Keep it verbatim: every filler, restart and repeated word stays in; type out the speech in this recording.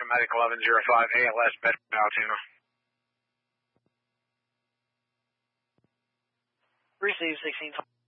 Medic eleven zero five A L S, Bedford, Altoona. Receive sixteen.